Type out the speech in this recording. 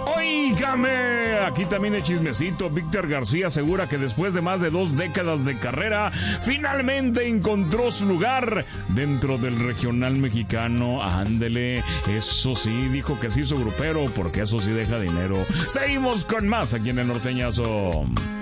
Óigame, aquí también el chismecito. Víctor García asegura que después de más de 2 décadas de carrera, finalmente encontró su lugar dentro del regional mexicano. Ándele, eso sí, dijo que se hizo grupero porque eso sí deja dinero. Seguimos con más aquí en el Norteñazo.